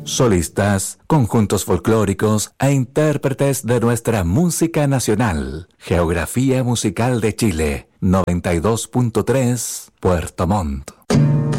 solistas, conjuntos folclóricos e intérpretes de nuestra música nacional. Geografía musical de Chile, 92.3, Puerto Montt.